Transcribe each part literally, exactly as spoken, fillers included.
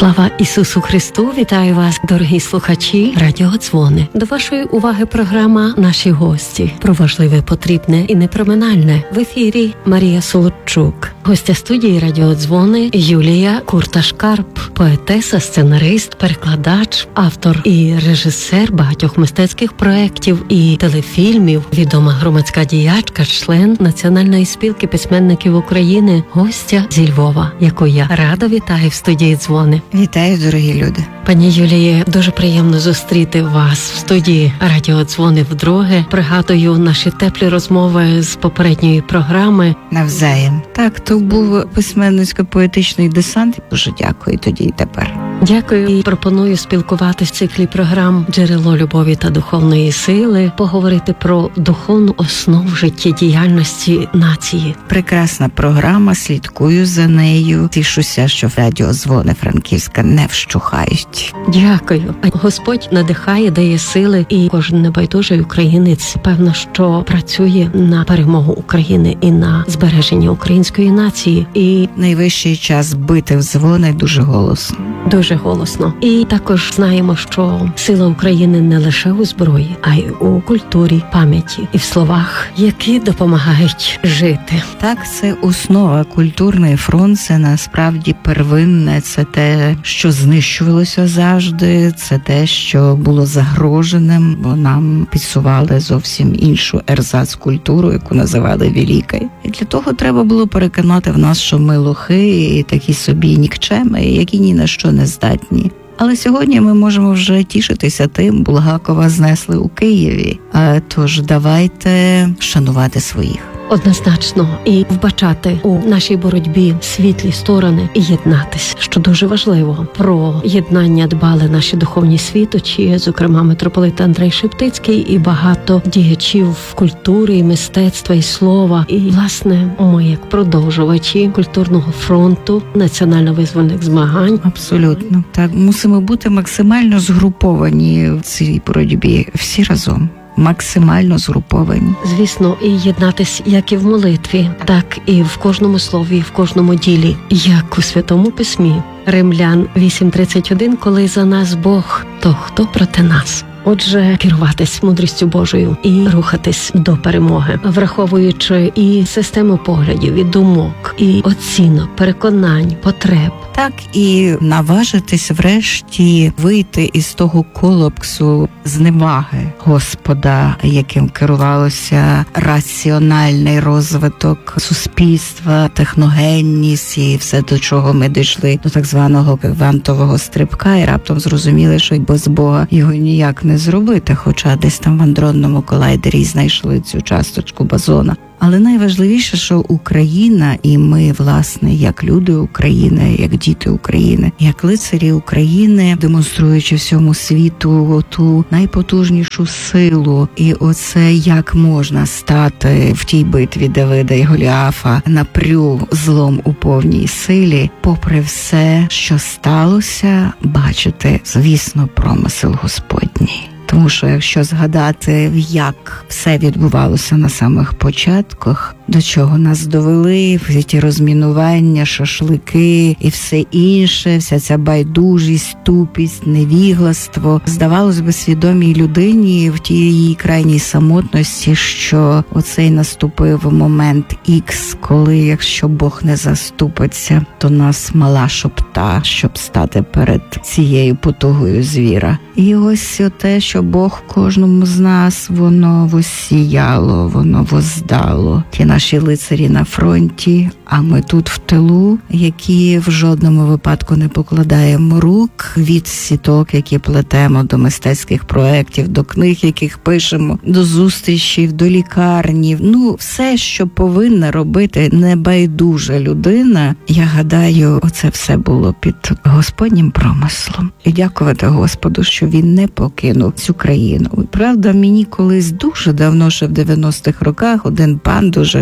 Слава Ісусу Христу! Вітаю вас, дорогі слухачі Радіодзвони. До вашої уваги програма «Наші гості». Про важливе, потрібне і непроминальне. В ефірі Марія Солодчук. Гостя студії Радіодзвони Юлія Курташ-Карп. Поетеса, сценарист, перекладач, автор і режисер багатьох мистецьких проєктів і телефільмів, відома громадська діячка, член Національної спілки письменників України, гостя зі Львова, яку я рада вітаю в студії «Дзвони». Вітаю, дорогі люди. Пані Юліє, дуже приємно зустріти вас в студії Радіодзвони вдруге. Пригадую наші теплі розмови з попередньої програми. Навзаєм. Так, то був письменницько-поетичний десант. Дуже дякую тоді і тепер. Дякую і пропоную спілкуватись в циклі програм «Джерело любові та духовної сили», поговорити про духовну основу життєдіяльності нації. Прекрасна програма, слідкую за нею. Тішуся, що Радіодзвони Франківська не вщухають. Дякую. Господь надихає, дає сили, і кожен небайдужий українець, певно, що працює на перемогу України і на збереження української нації. І найвищий час бити в дзвони дуже голосно. Дуже голосно. І також знаємо, що сила України не лише у зброї, а й у культурі, пам'яті і в словах, які допомагають жити. Так, це основа. Культурний фронт – це насправді первинне, це те, що знищувалося завжди, це те, що було загроженим, бо нам підсували зовсім іншу ерзац-культуру, яку називали великою. І для того треба було переконати в нас, що ми лохи і такі собі нікчеми, які ні на що не здатні. Але сьогодні ми можемо вже тішитися тим, Булгакова знесли у Києві. Тож давайте шанувати своїх. Однозначно, і вбачати у нашій боротьбі світлі сторони і єднатись, що дуже важливо. Про єднання дбали наші духовні світочі, зокрема митрополит Андрей Шептицький і багато діячів культури, і мистецтва, і слова. І, власне, ми, як продовжувачі культурного фронту, національно-визвольних змагань. Абсолютно. Так, мусимо бути максимально згруповані в цій боротьбі всі разом. Максимально згруповані. Звісно, і єднатись як і в молитві, так і в кожному слові, в кожному ділі, як у Святому Письмі. Римлян вісім тридцять один, коли за нас Бог, то хто проти нас? Отже, керуватись мудрістю Божою і рухатись до перемоги, враховуючи і систему поглядів, і думок, і оцінок, переконань, потреб. Так, і наважитись врешті вийти із того колапсу зневаги Господа, яким керувалося раціональний розвиток суспільства, техногенність і все, до чого ми дійшли, до так званого квантового стрибка, і раптом зрозуміли, що без Бога його ніяк не зробити, хоча десь там в андронному колайдері знайшли цю часточку бозона. Але найважливіше, що Україна і ми, власне, як люди України, як діти України, як лицарі України, демонструючи всьому світу ту найпотужнішу силу. І оце як можна стати в тій битві Давида і Голіафа напрю злом у повній силі, попри все, що сталося, бачити, звісно, промисел Господній. Тому що якщо згадати, як все відбувалося на самих початках, до чого нас довели, всі ті розмінування, шашлики і все інше, вся ця байдужість, тупість, невігластво, здавалось би, свідомій людині в тій її крайній самотності, що оцей наступив момент ікс, коли, якщо Бог не заступиться, то нас мала шопта, щоб стати перед цією потугою звіра. І ось те, що Бог кожному з нас, воно воссіяло, воно воздало. Ті наші лицарі на фронті, а ми тут в тилу, які в жодному випадку не покладаємо рук, від сіток, які плетемо, до мистецьких проєктів, до книг, яких пишемо, до зустрічей, до лікарні. Ну, все, що повинна робити небайдужа людина, я гадаю, оце все було під Господнім промислом. І дякувати Господу, що Він не покинув цю країну. Правда, мені колись дуже давно, ще в дев'яностих роках, один пан дуже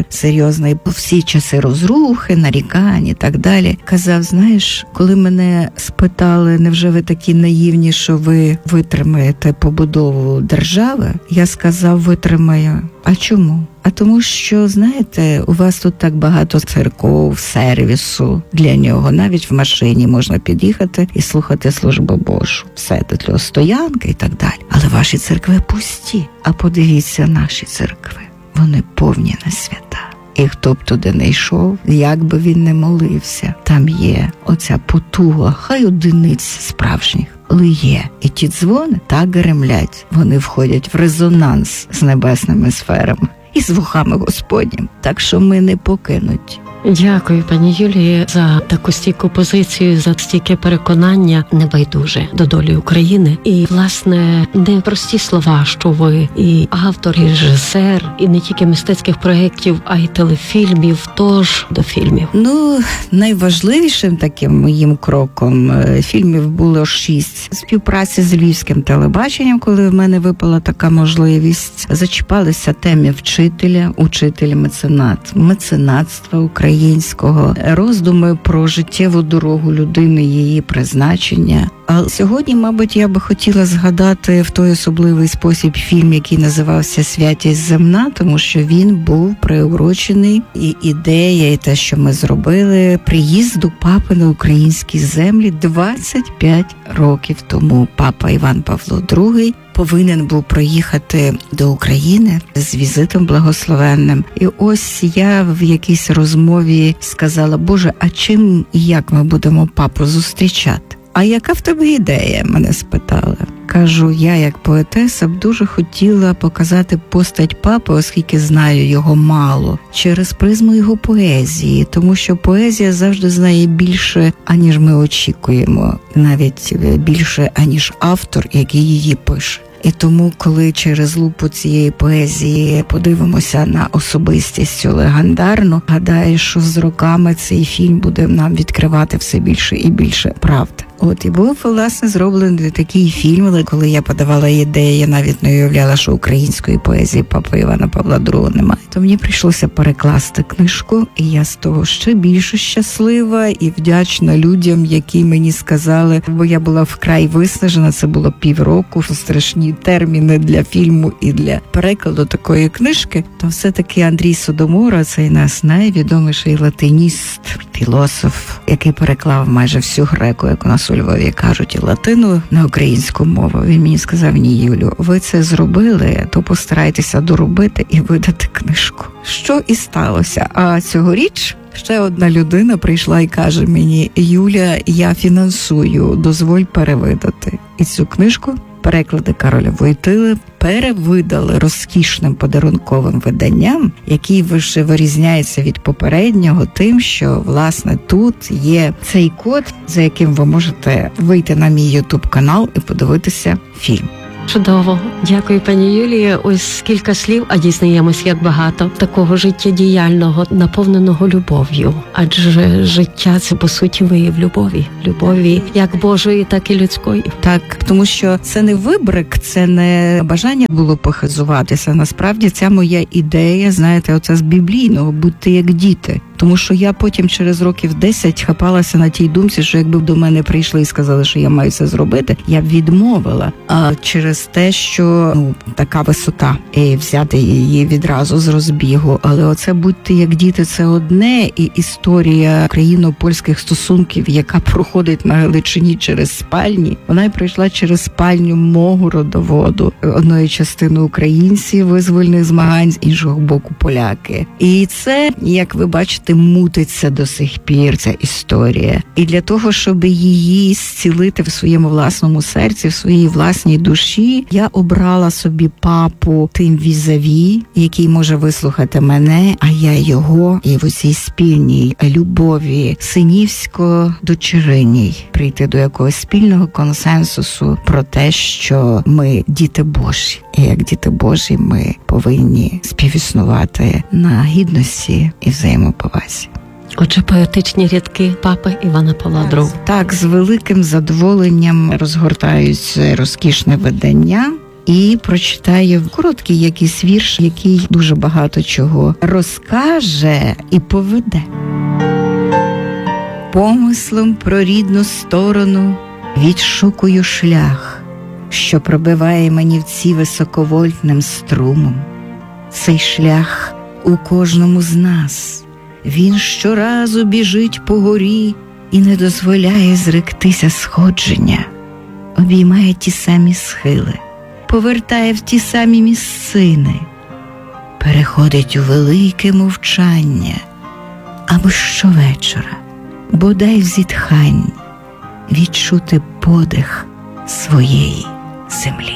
дуже серйозний. Всі часи розрухи, нарікань і так далі. Казав, знаєш, коли мене спитали, невже ви такі наївні, що ви витримаєте побудову держави? Я сказав, витримаю. А чому? А тому що, знаєте, у вас тут так багато церков, сервісу для нього. Навіть в машині можна під'їхати і слухати службу Божу. Все до цього стоянки і так далі. Але ваші церкви пусті. А подивіться наші церкви. Вони повні на свята. І хто б туди не йшов, як би він не молився, там є оця потуга, хай одиниць справжніх, але є. І ті дзвони так гремлять, вони входять в резонанс з небесними сферами і з вухами Господнім. Так що ми не покинуть. Дякую, пані Юлії, за таку стійку позицію, за стійке переконання небайдуже до долі України. І, власне, не прості слова, що ви і автор, і режисер, і не тільки мистецьких проєктів, а й телефільмів, тож до фільмів. Ну, найважливішим таким моїм кроком фільмів було шість. Співпраці з Львівським телебаченням, коли в мене випала така можливість, зачіпалися темі вчителя, учитель-меценат, меценатства України, українського, роздуми про життєву дорогу людини, її призначення. А сьогодні, мабуть, я би хотіла згадати в той особливий спосіб фільм, який називався «Святість земна», тому що він був приурочений, і ідея, і те, що ми зробили, приїзду папи на українські землі двадцять п'ять років тому. Папа Іван Павло другий повинен був приїхати до України з візитом благословенним. І ось я в якійсь розмові сказала: Боже, а чим і як ми будемо папу зустрічати? А яка в тебе ідея? Мене спитали. Кажу, я як поетеса б дуже хотіла показати постать папи, оскільки знаю його мало, через призму його поезії, тому що поезія завжди знає більше, аніж ми очікуємо, навіть більше, аніж автор, який її пише. І тому, коли через лупу цієї поезії подивимося на особистість цю легендарну, гадаю, що з роками цей фільм буде нам відкривати все більше і більше правди. От, і був, власне, зроблений такий фільм, але коли я подавала ідею, я навіть не уявляла, що української поезії папи Івана Павла другого немає. То мені прийшлося перекласти книжку, і я з того ще більше щаслива і вдячна людям, які мені сказали, бо я була вкрай виснажена, це було півроку, страшні терміни для фільму і для перекладу такої книжки, то все-таки Андрій Содомора, цей нас найвідоміший латиніст, філософ, який переклав майже всю греку, як у нас у Львові кажуть, і латину на українську мову. Він мені сказав: ні, Юлю, ви це зробили, то постарайтеся доробити і видати книжку. Що і сталося. А цьогоріч ще одна людина прийшла і каже мені: Юля, я фінансую, дозволь перевидати. І цю книжку переклади Кароля Войтили перевидали розкішним подарунковим виданням, який вже вирізняється від попереднього тим, що, власне, тут є цей код, за яким ви можете вийти на мій ютуб-канал і подивитися фільм. Чудово. Дякую, пані Юлія. Ось кілька слів, а дізнаємось, як багато такого життєдіяльного, наповненого любов'ю. Адже життя – це, по суті, вияв любові. Любові як Божої, так і людської. Так, тому що це не вибрик, це не бажання було похизуватися. Насправді, ця моя ідея, знаєте, оце з біблійного, будьте як діти. Тому що я потім через років десять хапалася на тій думці, що якби до мене прийшли і сказали, що я маю це зробити, я б відмовила. А через те, що ну, така висота, і взяти її відразу з розбігу. Але оце будьте як діти, це одне, і історія україно-польських стосунків, яка проходить на Галичині через спальні, вона й пройшла через спальню мого родоводу. Одної частини українці визвольних змагань, з іншого боку поляки. І це, як ви бачите, мутиться до сих пір, ця історія. І для того, щоб її зцілити в своєму власному серці, в своїй власній душі, я обрала собі папу тим візаві, який може вислухати мене, а я його, і в усій спільній любові синівсько-дочериній прийти до якогось спільного консенсусу про те, що ми діти Божі. І як діти Божі ми повинні співіснувати на гідності і взаємоповазі. Отже, поетичні рядки папи Івана Павла другого. Так, з великим задоволенням розгортаюсь розкішне видання. і прочитаю короткий якийсь вірш, який дуже багато чого розкаже і поведе. Помислом про рідну сторону відшукую шлях, що пробиває манівці високовольтним струмом. Цей шлях у кожному з нас. Він щоразу біжить по горі і не дозволяє зректися сходження. Обіймає ті самі схили, повертає в ті самі місцини, переходить у велике мовчання, аби щовечора, бодай в зітханні, відчути подих своєї землі.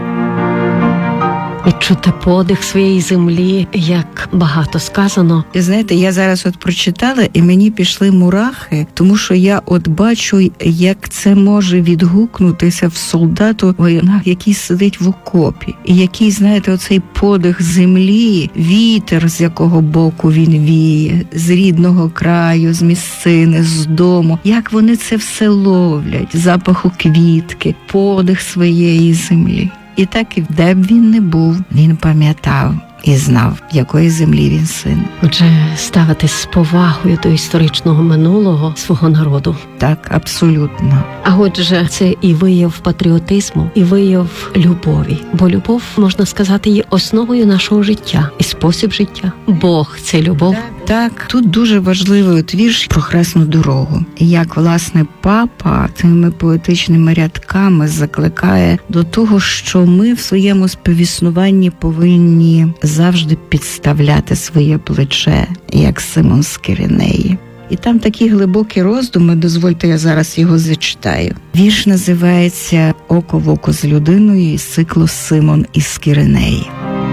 Відчути подих своєї землі, як багато сказано. І знаєте, я зараз от прочитала, і мені пішли мурахи, тому що я от бачу, як це може відгукнутися в солдату, який сидить в окопі. І який, знаєте, оцей подих землі, вітер, з якого боку він віє, з рідного краю, з місцини, з дому. Як вони це все ловлять, запаху квітки, подих своєї землі. І так, і де б він не був, він пам'ятав і знав, якої землі він син. Отже, ставитись з повагою до історичного минулого свого народу. Так, абсолютно. А отже, це і вияв патріотизму, і вияв любові. Бо любов, можна сказати, є основою нашого життя і спосіб життя. Бог – це любов. Так, тут дуже важливий от вірш про хресну дорогу. Як, власне, папа цими поетичними рядками закликає до того, що ми в своєму співіснуванні повинні завжди підставляти своє плече, як Симон з Киринеї. І там такі глибокі роздуми, дозвольте, я зараз його зачитаю. Вірш називається «Око в око з людиною» із циклу «Симон із Киринеї».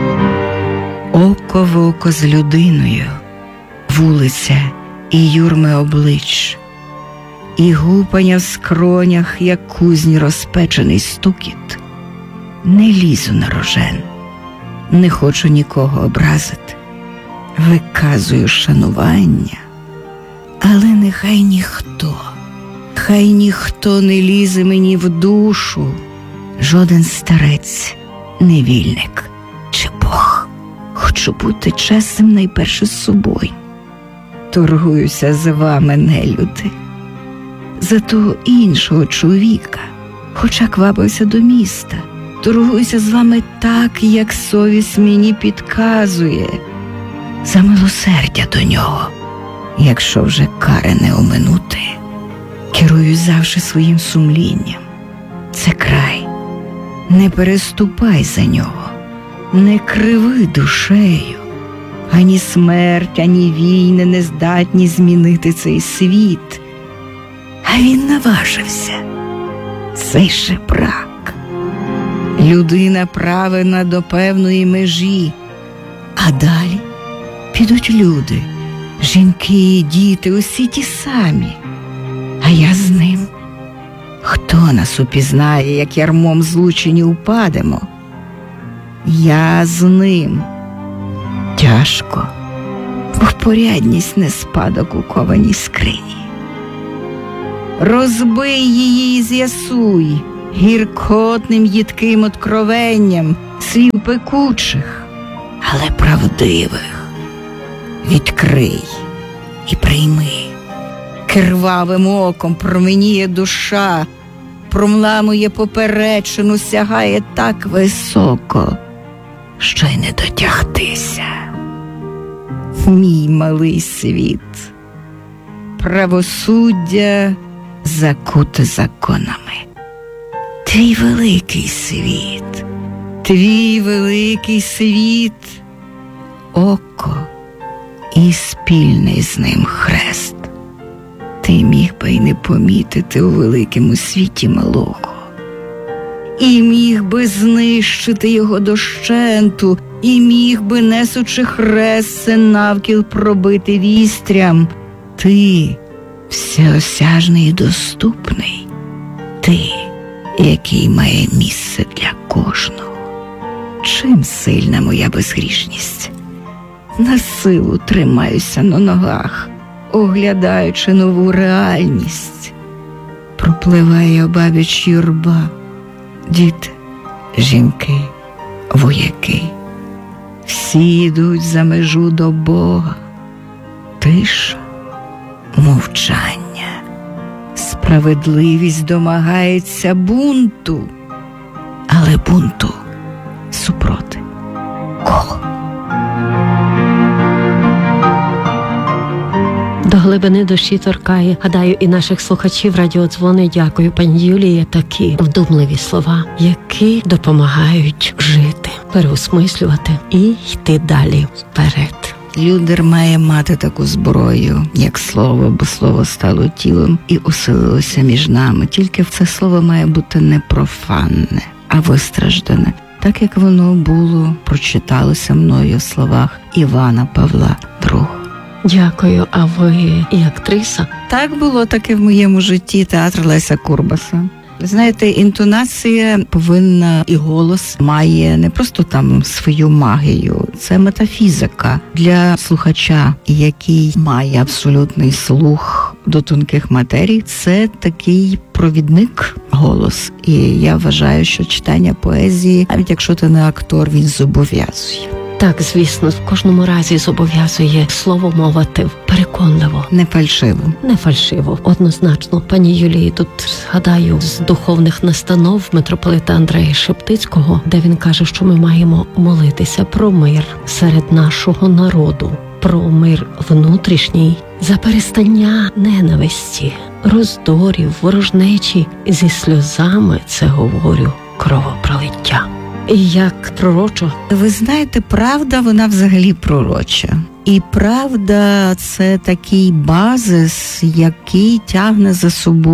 Око в око з людиною, вулиця і юрми облич, і гупання в скронях, як кузні розпечений стукіт. Не лізу на рожен, не хочу нікого образити, виказую шанування, але нехай ніхто, хай ніхто не лізе мені в душу, жоден старець, невільник чи Бог. Хочу бути чесним найперше з собою. Торгуюся з вами, нелюди, за того іншого чоловіка, хоча квапився до міста. Торгуюся з вами так, як совість мені підказує, за милосердя до нього, якщо вже кари не оминути. Керуюсь завжди своїм сумлінням. Це край, не переступай за нього, не криви душею. Ані смерть, ані війни не здатні змінити цей світ. А він наважився, цей жебрак. Людина правильна до певної межі, а далі підуть люди, жінки і діти, усі ті самі. А я з ним. Хто нас упізнає, як ярмом злучені упадемо? Я з ним. Тяжко, бо порядність не спадок у кованій скрині. Розбий її і з'ясуй гіркотним їдким откровенням слів пекучих, але правдивих. Відкрий і прийми. Кривавим оком променіє душа, промламує поперечину, сягає так високо, що й не дотягтися. Мій малий світ, правосуддя закуте законами. Твій великий світ, твій великий світ, око і спільний з ним хрест. Ти міг би й не помітити у великому світі малого. І міг би знищити його дощенту, і міг би, несучи хрест, се навкіл пробити вістрям. Ти всеосяжний і доступний, ти, який має місце для кожного. Чим сильна моя безгрішність? На силу тримаюся на ногах, оглядаючи нову реальність. Пропливає обабіч юрба. Діти, жінки, вояки. Всі йдуть за межу до Бога. Тиша, мовчання. Справедливість домагається бунту. Але бунту супроти кого? До глибини душі торкає. Гадаю, і наших слухачів радіодзвони. Дякую, пані Юлії. Такі вдумливі слова, які допомагають жити, переосмислювати і йти далі вперед. Людер має мати таку зброю, як слово, бо слово стало тілом і оселилося між нами. Тільки це слово має бути не профанне, а вистраждане. Так, як воно було, прочиталося мною в словах Івана Павла другого. Дякую. А ви і актриса? Так було таке в моєму житті, театр Леся Курбаса. Знаєте, інтонація повинна, і голос має не просто там свою магію, це метафізика для слухача, який має абсолютний слух до тонких матерій. Це такий провідник голос. І я вважаю, що читання поезії, навіть якщо ти не актор, він зобов'язує. Так, звісно, в кожному разі зобов'язує слово мовити переконливо. Не фальшиво. Не фальшиво, однозначно. Пані Юлії, тут, згадаю, з духовних настанов митрополита Андрея Шептицького, де він каже, що ми маємо молитися про мир серед нашого народу, про мир внутрішній, за перестання ненависті, роздорів, ворожнечі. Зі сльозами це говорю кровопролиття. І як пророчо. Ви знаєте, правда, вона взагалі пророча. І правда – це такий базис, який тягне за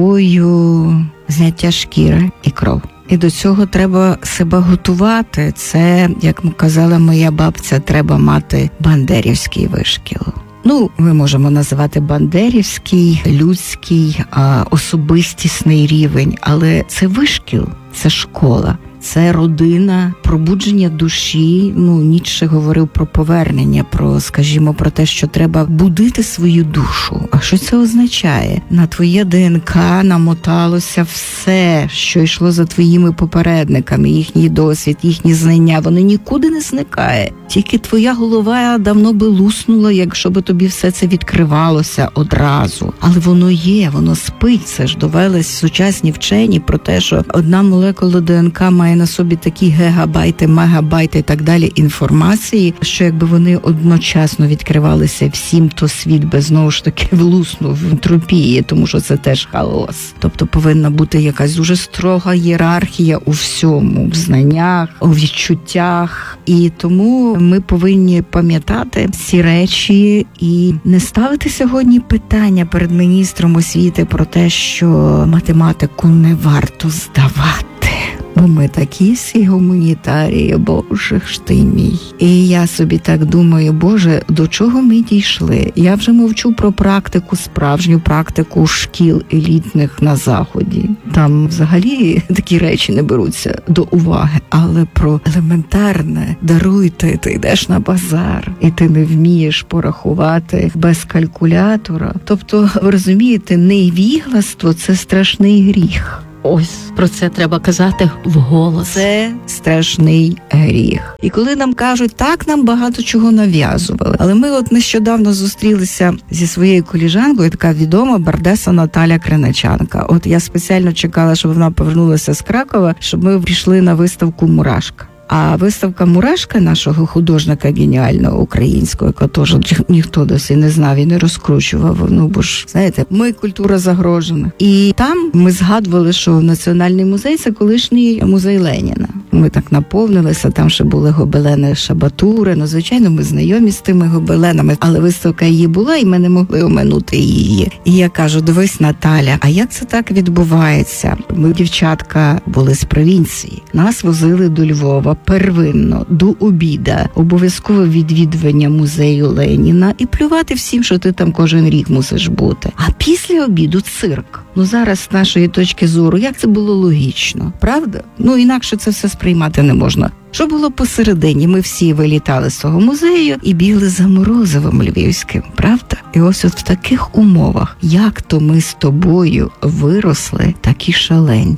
собою зняття шкіри і кров. І до цього треба себе готувати. Це, як казала моя бабця, треба мати бандерівський вишкіл. Ну, ми можемо називати бандерівський, людський, особистісний рівень, але це вишкіл, це школа. Це родина, пробудження душі. Ну, Ніцше говорив про повернення, про, скажімо, про те, що треба будити свою душу. А що це означає? На твоє ДНК намоталося все, що йшло за твоїми попередниками, їхній досвід, їхні знання. Вони нікуди не зникає. Тільки твоя голова давно би луснула, якщо би тобі все це відкривалося одразу. Але воно є, воно спить. Це ж довелись сучасні вчені про те, що одна молекула ДНК має на собі такі гігабайти, мегабайти і так далі інформації, що якби вони одночасно відкривалися всім, то світ би знову ж таки влуснув в ентропії, тому що це теж хаос. Тобто повинна бути якась дуже строга ієрархія у всьому, в знаннях, у відчуттях. І тому ми повинні пам'ятати ці речі і не ставити сьогодні питання перед міністром освіти про те, що математику не варто здавати. Бо ми такі всі гуманітарії, Боже ж ти мій. І я собі так думаю, Боже, до чого ми дійшли? Я вже мовчу про практику, справжню практику шкіл елітних на Заході. Там взагалі такі речі не беруться до уваги. Але про елементарне, даруйте, ти йдеш на базар, і ти не вмієш порахувати без калькулятора. Тобто, ви розумієте, невігластво – це страшний гріх. Ось про це треба казати вголос. Це страшний гріх. І коли нам кажуть, так, нам багато чого нав'язували. Але ми от нещодавно зустрілися зі своєю коліжанкою, така відома бардеса Наталя Криначанка. От я спеціально чекала, щоб вона повернулася з Кракова, щоб ми пішли на виставку «Мурашка». А виставка «Мурашка» нашого художника геніального українського, якого теж ніхто досі не знав і не розкручував. Ну, бо ж, знаєте, ми культура загрожена. І там ми згадували, що Національний музей – це колишній музей Леніна. Ми так наповнилися, там ще були гобелени Шабатури. Ну, звичайно, ми знайомі з тими гобеленами, але виставка її була, і ми не могли оминути її. І я кажу, дивись, Наталя, а як це так відбувається? Ми, дівчатка, були з провінції. Нас возили до Львова первинно, до обіда, обов'язкове відвідування музею Леніна і плювати всім, що ти там кожен рік мусиш бути. А після обіду цирк. Ну зараз, з нашої точки зору, як це було логічно, правда? Ну інакше це все сприймати не можна. Що було посередині? Ми всі вилітали з того музею і бігли за морозивом львівським, правда? І ось от в таких умовах, як то ми з тобою виросли, такі шаленці.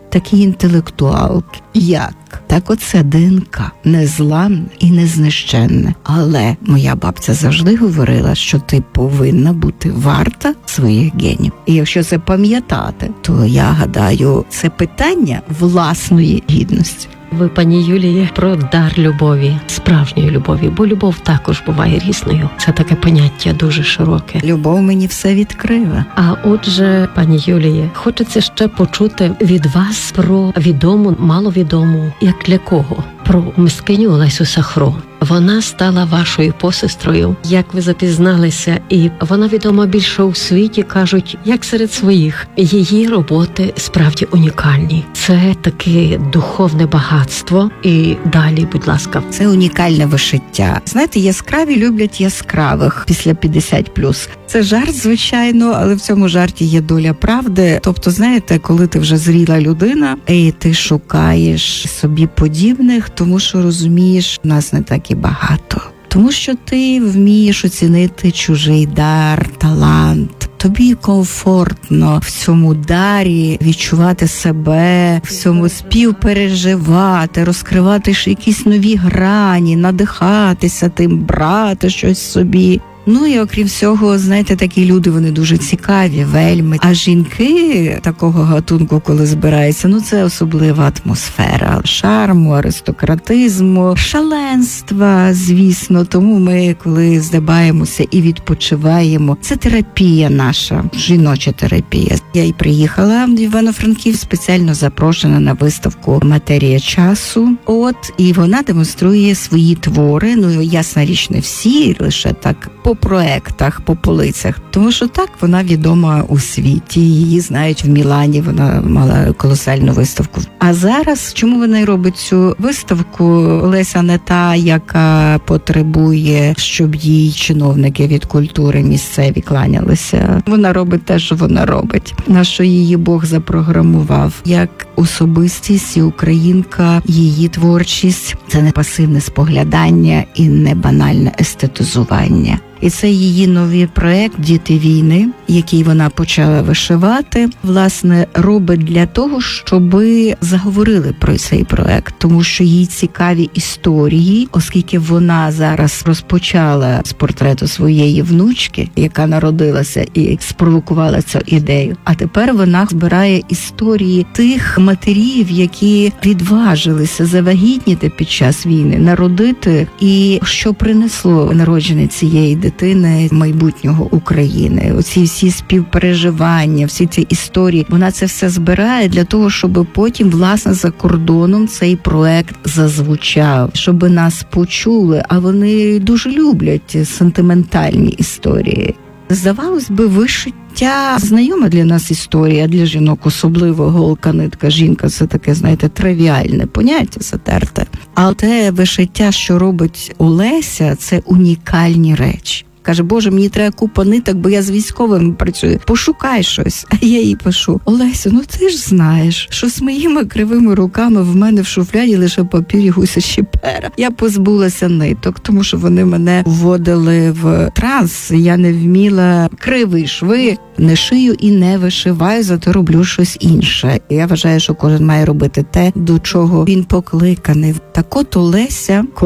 такі інтелектуалки. Як? Так оце ДНК. Незламне і незнищенне. Але моя бабця завжди говорила, що ти повинна бути варта своїх генів. І якщо це пам'ятати, то я гадаю, це питання власної гідності. Ви, пані Юліє, про дар любові, справжньої любові, бо любов також буває різною. Це таке поняття дуже широке. Любов мені все відкрила. А отже, пані Юліє, хочеться ще почути від вас про відому, маловідому, як для кого, про мисткиню Олесю Сахро. Вона стала вашою посестрою, як ви запізналися, і вона відома більше у світі, кажуть, як серед своїх. Її роботи справді унікальні. Це таке духовне багатство. І далі, будь ласка. Це унікальне вишиття. Знаєте, яскраві люблять яскравих після п'ятдесят плюс. Це жарт, звичайно, але в цьому жарті є доля правди. Тобто, знаєте, коли ти вже зріла людина, і ти шукаєш собі подібних, тому що розумієш, нас не так і багато. Тому що ти вмієш оцінити чужий дар, талант. Тобі комфортно в цьому дарі відчувати себе, в цьому співпереживати, розкривати ж якісь нові грані, надихатися тим, брати щось собі. Ну і окрім всього, знаєте, такі люди, вони дуже цікаві, вельми. А жінки такого гатунку, коли збираються, ну це особлива атмосфера шарму, аристократизму, шаленства, звісно. Тому ми, коли здибаємося і відпочиваємо, це терапія наша, жіноча терапія. Я й приїхала в Івано-Франківськ, спеціально запрошена на виставку «Матерія часу». От, і вона демонструє свої твори, ну ясна річ, не всі, лише так по проектах, по полицях. Тому що так вона відома у світі, її знають в Мілані, вона мала колосальну виставку. А зараз, чому вона й робить цю виставку? Леся не та, яка потребує, щоб їй чиновники від культури місцеві кланялися. Вона робить те, що вона робить, на що її Бог запрограмував. Як особистість і українка, її творчість – це не пасивне споглядання і не банальне естетизування. І це її новий проект «Діти війни», який вона почала вишивати, власне, робить для того, щоб заговорили про цей проект, тому що їй цікаві історії, оскільки вона зараз розпочала з портрету своєї внучки, яка народилася і спровокувала цю ідею. А тепер вона збирає історії тих матерів, які відважилися завагітніти під час війни, народити, і що принесло народження цієї дитини дитини майбутнього України. Оці всі співпереживання, всі ці історії, вона це все збирає для того, щоб потім, власне, за кордоном цей проект зазвучав, щоб нас почули, а вони дуже люблять сентиментальні історії. Здавалось би, вишиття знайома для нас історія, для жінок особливо голка, нитка, жінка – це таке, знаєте, тривіальне поняття, затерте. Але те вишиття, що робить Олеся, це унікальні речі. Каже, Боже, мені треба купа ниток, бо я з військовими працюю. Пошукай щось. А я їй пишу: Олесю, ну ти ж знаєш, що з моїми кривими руками в мене в шуфляді лише папір і гусячі пера. Я позбулася ниток, тому що вони мене вводили в транс. Я не вміла криві шви, не шию і не вишиваю, зато роблю щось інше. Я вважаю, що кожен має робити те, до чого він покликаний. Так от Олеся,